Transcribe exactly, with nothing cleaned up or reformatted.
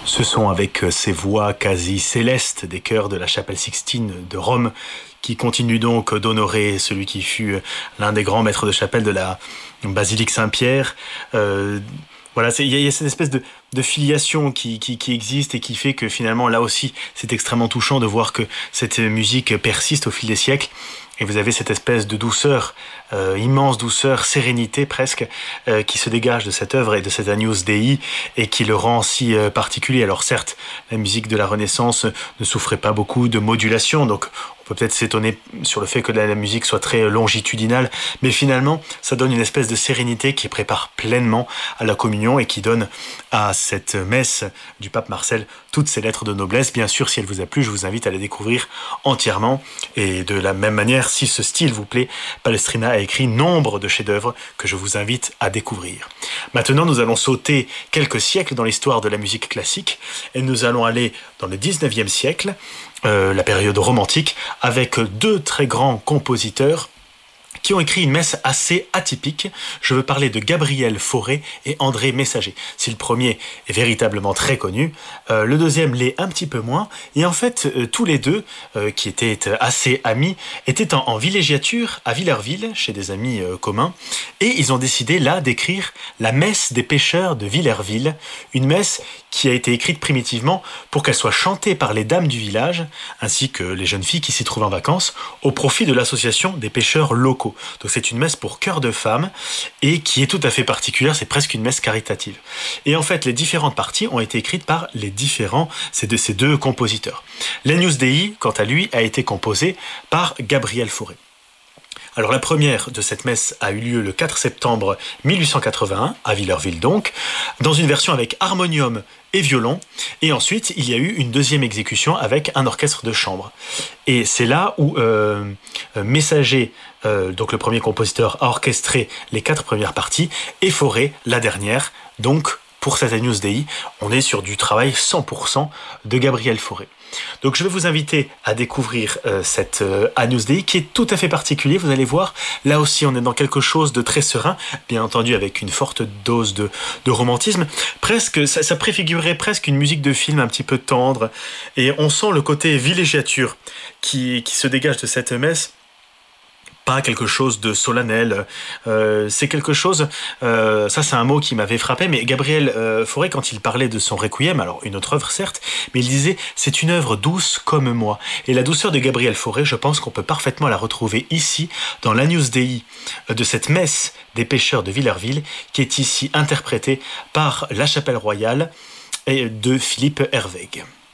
Ce sont avec ces voix quasi célestes des chœurs de la chapelle Sixtine de Rome qui continuent donc d'honorer celui qui fut l'un des grands maîtres de chapelle de la basilique Saint-Pierre. Euh, voilà, il y, y a cette espèce de, de filiation qui, qui, qui existe et qui fait que finalement, là aussi, c'est extrêmement touchant de voir que cette musique persiste au fil des siècles. Et vous avez cette espèce de douceur, euh, immense douceur, sérénité presque, euh, qui se dégage de cette œuvre et de cet Agnus Dei et qui le rend si euh, particulier. Alors certes, la musique de la Renaissance ne souffrait pas beaucoup de modulation, donc on peut peut-être s'étonner sur le fait que la, la musique soit très longitudinale, mais finalement, ça donne une espèce de sérénité qui prépare pleinement à la communion et qui donne à cette messe du pape Marcel toutes ses lettres de noblesse. Bien sûr, si elle vous a plu, je vous invite à la découvrir entièrement. Et de la même manière, si ce style vous plaît, Palestrina a écrit nombre de chefs-d'œuvre que je vous invite à découvrir. Maintenant, nous allons sauter quelques siècles dans l'histoire de la musique classique et nous allons aller dans le dix-neuvième siècle, euh, la période romantique, avec deux très grands compositeurs qui ont écrit une messe assez atypique. Je veux parler de Gabriel Fauré et André Messager. Si le premier est véritablement très connu, euh, le deuxième l'est un petit peu moins. Et en fait, euh, tous les deux, euh, qui étaient assez amis, étaient en, en villégiature à Villerville, chez des amis euh, communs. Et ils ont décidé là d'écrire la messe des pêcheurs de Villerville, une messe qui a été écrite primitivement pour qu'elle soit chantée par les dames du village, ainsi que les jeunes filles qui s'y trouvent en vacances, au profit de l'association des pêcheurs locaux. Donc c'est une messe pour chœur de femmes et qui est tout à fait particulière, c'est presque une messe caritative. Et en fait, les différentes parties ont été écrites par les différents, ces deux, ces deux compositeurs. L'Agnus Dei, quant à lui, a été composé par Gabriel Fauré. Alors la première de cette messe a eu lieu le quatre septembre mille huit cent quatre-vingt-un, à Villerville donc, dans une version avec harmonium et violon, et ensuite il y a eu une deuxième exécution avec un orchestre de chambre. Et c'est là où euh, Messager, euh, donc le premier compositeur, a orchestré les quatre premières parties, et Fauré la dernière. Donc pour cette Agnus Dei, on est sur du travail cent pour cent de Gabriel Fauré. Donc je vais vous inviter à découvrir euh, cette euh, Agnus Dei qui est tout à fait particulier. Vous allez voir, là aussi on est dans quelque chose de très serein, bien entendu avec une forte dose de, de romantisme. Presque, ça, ça préfigurerait presque une musique de film un petit peu tendre. Et on sent le côté villégiature qui, qui se dégage de cette messe. Pas quelque chose de solennel, euh, c'est quelque chose, euh, ça c'est un mot qui m'avait frappé, mais Gabriel euh, Fauré, quand il parlait de son Requiem, alors une autre œuvre certes, mais il disait « c'est une œuvre douce comme moi ». Et la douceur de Gabriel Fauré, je pense qu'on peut parfaitement la retrouver ici, dans l'Agnus Dei de cette messe des pêcheurs de Villerville, qui est ici interprétée par la Chapelle Royale de Philippe Herwegh.